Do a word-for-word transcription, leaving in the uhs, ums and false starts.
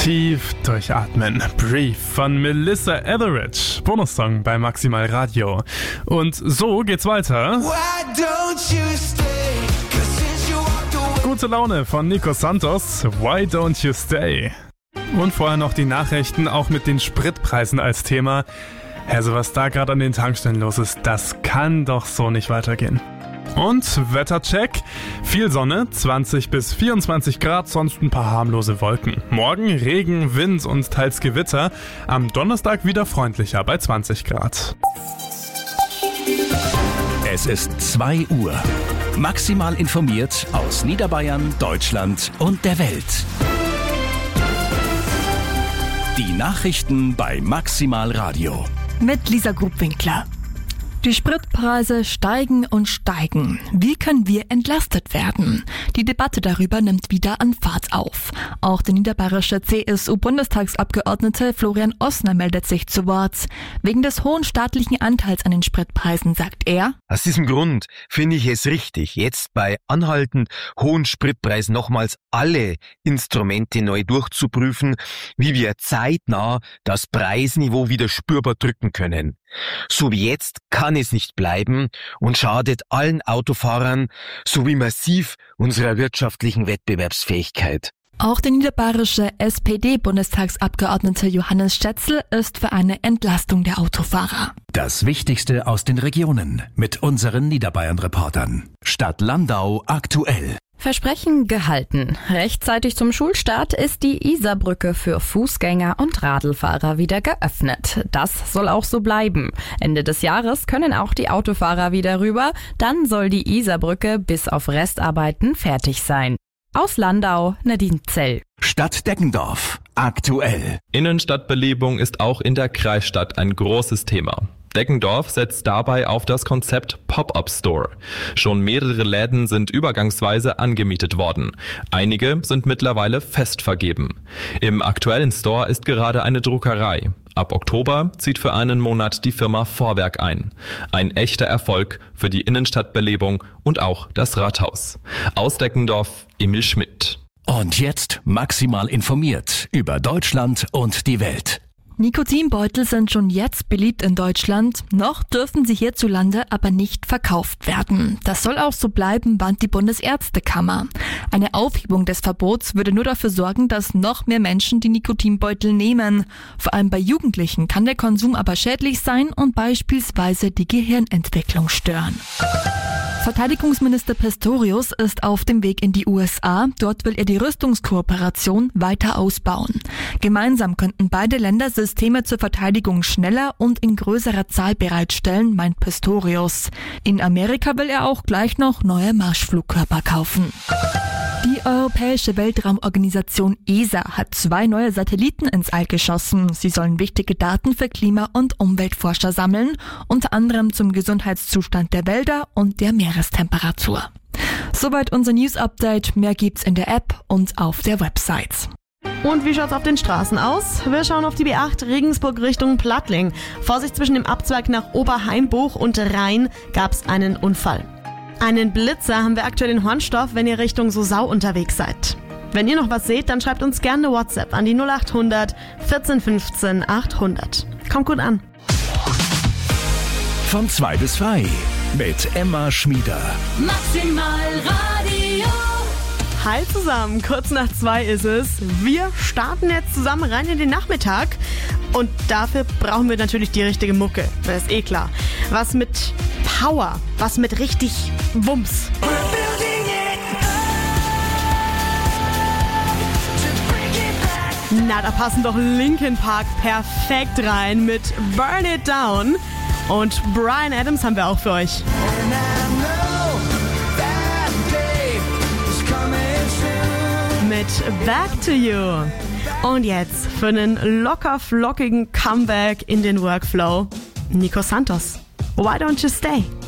Tief durchatmen. Breathe von Melissa Etheridge. Bonussong bei Maximal Radio. Und so geht's weiter. Gute Laune von Nico Santos. Why don't you stay? Und vorher noch die Nachrichten, auch mit den Spritpreisen als Thema. Also was da gerade an den Tankstellen los ist, das kann doch so nicht weitergehen. Und Wettercheck. Viel Sonne, zwanzig bis vierundzwanzig Grad, sonst ein paar harmlose Wolken. Morgen Regen, Wind und teils Gewitter. Am Donnerstag wieder freundlicher bei zwanzig Grad. Es ist zwei Uhr. Maximal informiert aus Niederbayern, Deutschland und der Welt. Die Nachrichten bei Maximal Radio. Mit Lisa Grubwinkler. Die Spritpreise steigen und steigen. Wie können wir entlastet werden? Die Debatte darüber nimmt wieder an Fahrt auf. Auch der niederbayerische C S U-Bundestagsabgeordnete Florian Ossner meldet sich zu Wort. Wegen des hohen staatlichen Anteils an den Spritpreisen sagt er: Aus diesem Grund finde ich es richtig, jetzt bei anhaltend hohen Spritpreisen nochmals alle Instrumente neu durchzuprüfen, wie wir zeitnah das Preisniveau wieder spürbar drücken können. So wie jetzt kann es nicht bleiben und schadet allen Autofahrern sowie massiv unserer wirtschaftlichen Wettbewerbsfähigkeit. Auch der niederbayerische S P D-Bundestagsabgeordnete Johannes Stetzel ist für eine Entlastung der Autofahrer. Das Wichtigste aus den Regionen mit unseren Niederbayern-Reportern. Stadt Landau aktuell. Versprechen gehalten. Rechtzeitig zum Schulstart ist die Isarbrücke für Fußgänger und Radlfahrer wieder geöffnet. Das soll auch so bleiben. Ende des Jahres können auch die Autofahrer wieder rüber. Dann soll die Isarbrücke bis auf Restarbeiten fertig sein. Aus Landau, Nadine Zell. Stadt Deggendorf aktuell. Innenstadtbelebung ist auch in der Kreisstadt ein großes Thema. Deggendorf setzt dabei auf das Konzept Pop-up Store. Schon mehrere Läden sind übergangsweise angemietet worden. Einige sind mittlerweile fest vergeben. Im aktuellen Store ist gerade eine Druckerei. Ab Oktober zieht für einen Monat die Firma Vorwerk ein. Ein echter Erfolg für die Innenstadtbelebung und auch das Rathaus. Aus Deggendorf, Emil Schmidt. Und jetzt maximal informiert über Deutschland und die Welt. Nikotinbeutel sind schon jetzt beliebt in Deutschland, noch dürfen sie hierzulande aber nicht verkauft werden. Das soll auch so bleiben, warnt die Bundesärztekammer. Eine Aufhebung des Verbots würde nur dafür sorgen, dass noch mehr Menschen die Nikotinbeutel nehmen. Vor allem bei Jugendlichen kann der Konsum aber schädlich sein und beispielsweise die Gehirnentwicklung stören. Verteidigungsminister Pistorius ist auf dem Weg in die U S A. Dort will er die Rüstungskooperation weiter ausbauen. Gemeinsam könnten beide Länder Systeme zur Verteidigung schneller und in größerer Zahl bereitstellen, meint Pistorius. In Amerika will er auch gleich noch neue Marschflugkörper kaufen. Die Europäische Weltraumorganisation E S A hat zwei neue Satelliten ins All geschossen. Sie sollen wichtige Daten für Klima- und Umweltforscher sammeln, unter anderem zum Gesundheitszustand der Wälder und der Meerestemperatur. Soweit unser News-Update. Mehr gibt's in der App und auf der Website. Und wie schaut's auf den Straßen aus? Wir schauen auf die B acht Regensburg Richtung Plattling. Vorsicht, zwischen dem Abzweig nach Oberheimbuch und Rhein gab's einen Unfall. Einen Blitzer haben wir aktuell in Hornstorf, wenn ihr Richtung Sosau unterwegs seid. Wenn ihr noch was seht, dann schreibt uns gerne eine WhatsApp an die null acht hundert vierzehn fünfzehn achthundert. Kommt gut an. Von zwei bis drei mit Emma Schmieder. Maximal Radio. Hi zusammen, kurz nach zwei ist es. Wir starten jetzt zusammen rein in den Nachmittag. Und dafür brauchen wir natürlich die richtige Mucke. Das ist eh klar. Was mit Power, was mit richtig Wumms. Na, da passen doch Linkin Park perfekt rein mit Burn It Down. Und Bryan Adams haben wir auch für euch. Mit Back to You. Und jetzt für einen locker flockigen Comeback in den Workflow, Nico Santos. Why don't you stay?